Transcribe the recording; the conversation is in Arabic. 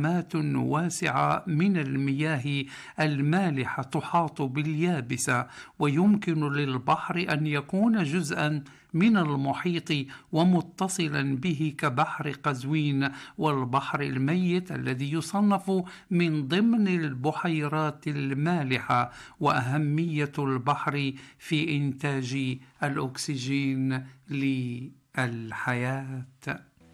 كمات واسعة من المياه المالحة تحاط باليابسة، ويمكن للبحر أن يكون جزءا من المحيط ومتصلا به كبحر قزوين والبحر الميت الذي يصنف من ضمن البحيرات المالحة، وأهمية البحر في إنتاج الأكسجين للحياة.